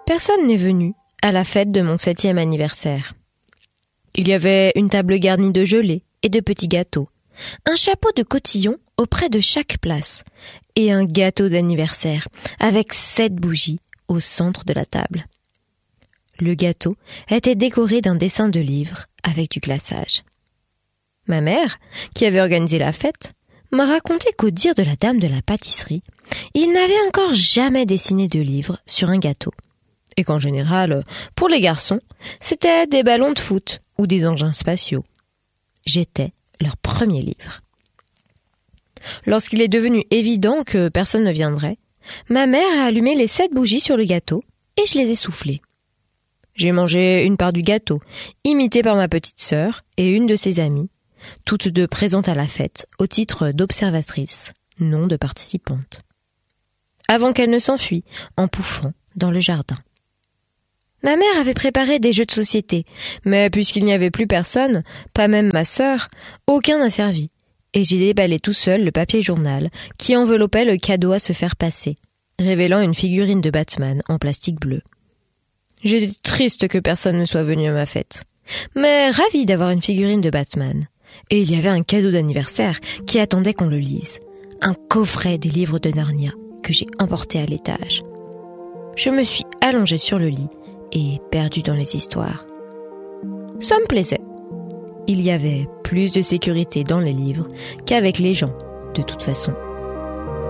Personne n'est venu à la fête de mon 7e anniversaire. Il y avait une table garnie de gelée et de petits gâteaux, un chapeau de cotillon auprès de chaque place et un gâteau d'anniversaire avec 7 bougies au centre de la table. Le gâteau était décoré d'un dessin de livre avec du glaçage. Ma mère, qui avait organisé la fête, m'a raconté qu'au dire de la dame de la pâtisserie, il n'avait encore jamais dessiné de livre sur un gâteau. Et qu'en général, pour les garçons, c'était des ballons de foot ou des engins spatiaux. J'étais leur premier livre. Lorsqu'il est devenu évident que personne ne viendrait, ma mère a allumé les 7 bougies sur le gâteau et je les ai soufflées. J'ai mangé une part du gâteau, imitée par ma petite sœur et une de ses amies, toutes deux présentes à la fête au titre d'observatrice, non de participante. Avant qu'elle ne s'enfuie, en pouffant dans le jardin. Ma mère avait préparé des jeux de société, mais puisqu'il n'y avait plus personne, pas même ma sœur, aucun n'a servi, et j'ai déballé tout seul le papier journal qui enveloppait le cadeau à se faire passer, révélant une figurine de Batman en plastique bleu. J'étais triste que personne ne soit venu à ma fête, mais ravie d'avoir une figurine de Batman. Et il y avait un cadeau d'anniversaire qui attendait qu'on le lise, un coffret des livres de Narnia que j'ai emporté à l'étage. Je me suis allongée sur le lit et perdue dans les histoires. Ça me plaisait. Il y avait plus de sécurité dans les livres qu'avec les gens, de toute façon.